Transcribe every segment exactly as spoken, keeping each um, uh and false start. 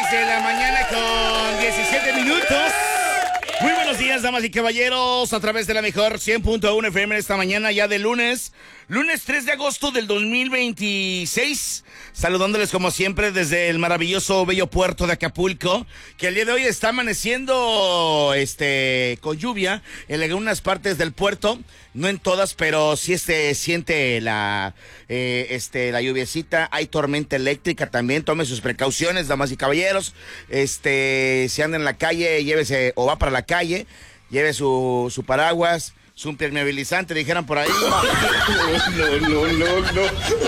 diez de la mañana con diecisiete minutos. Muy buenos días, damas y caballeros, a través de la mejor cien punto uno F M esta mañana ya de lunes, lunes tres de agosto del dos mil veintiséis, saludándoles como siempre desde el maravilloso bello puerto de Acapulco, que el día de hoy está amaneciendo este con lluvia en algunas partes del puerto, no en todas, pero sí se siente la eh, este la lluviecita, hay tormenta eléctrica también, tome sus precauciones, damas y caballeros, este si anda en la calle, llévese o va para la calle, lleve su, su paraguas, su impermeabilizante, dijeran por ahí. No, no, no, no.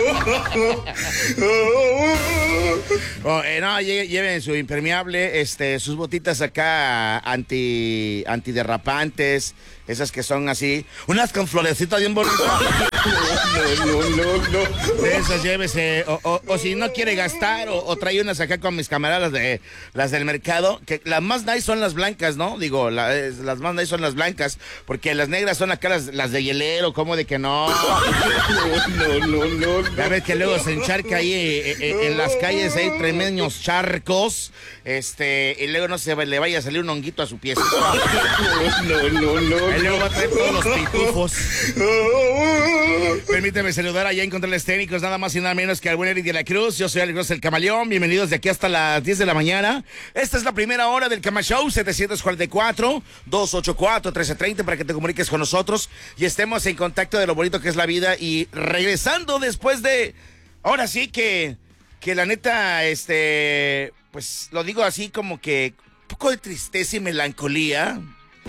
Oh, eh, no, lleven su impermeable, este, sus botitas acá anti, antiderrapantes, esas que son así, unas con florecitas bien bonitas. No, no, no, no. De esas llévese, o, o, o si no quiere gastar, o, o trae unas acá con mis camaradas de las del mercado, que las más nice son las blancas, ¿no? Digo, la, las más nice son las blancas, porque las negras son acá las, las de hielero, ¿cómo de que no? No, no, no, no. Ya ves que luego se encharca ahí eh, eh, en las calles, hay tremendos charcos, este, y luego no se le vaya a salir un honguito a su piecito. No, no, no. Y luego va a traer todos los pitufos. Permíteme saludar allá en controles técnicos, nada más y nada menos que al buen Eric de la Cruz. Yo soy Alex el Camaleón. Bienvenidos de aquí hasta las diez de la mañana. Esta es la primera hora del Cama Show, setecientos cuarenta y cuatro, doscientos ochenta y cuatro, trece treinta, para que te comuniques con nosotros y estemos en contacto de lo bonito que es la vida. Y regresando después de, ahora sí que, que la neta, este, pues lo digo así como que un poco de tristeza y melancolía.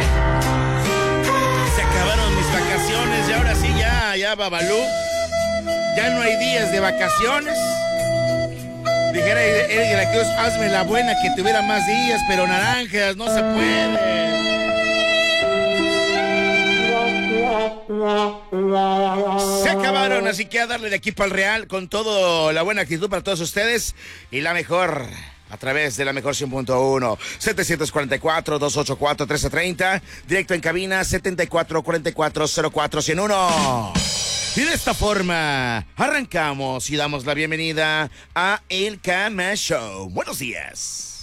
Se acabaron mis vacaciones y ahora sí ya, ya Babalú, ya no hay días de vacaciones. Dijera Eric de la Cruz, hazme la buena que tuviera más días, pero naranjas, no se puede. Se acabaron, así que a darle de aquí para el Real con toda la buena actitud para todos ustedes y la mejor a través de la mejor cien punto uno, setecientos cuarenta y cuatro, doscientos ochenta y cuatro, trece treinta, directo en cabina setenta y cuatro cuarenta y cuatro cero cuatro cero uno. Y de esta forma arrancamos y damos la bienvenida a El Cama Show. Buenos días.